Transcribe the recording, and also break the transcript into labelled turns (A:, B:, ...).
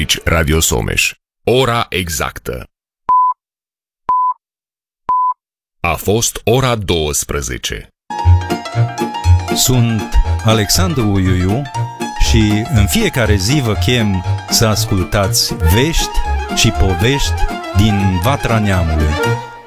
A: Aici Radio Someș. Ora exactă. A fost ora 12.
B: Sunt Alexandru Uiuiu și în fiecare zi vă chem să ascultați vești și povești din Vatra Neamului.